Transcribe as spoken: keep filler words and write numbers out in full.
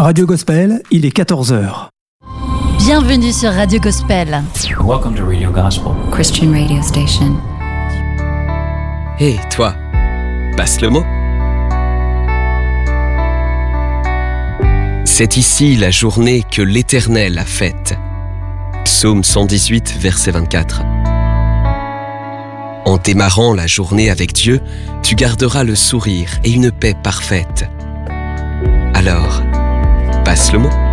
Radio Gospel, il est quatorze heures. Bienvenue sur Radio Gospel. Welcome to Radio Gospel. Christian radio station. Hé, hey, toi, passe le mot. C'est ici la journée que l'Éternel a faite. Psaume cent dix-huit, verset vingt-quatre. En démarrant la journée avec Dieu, tu garderas le sourire et une paix parfaite. Alors, passe le mot.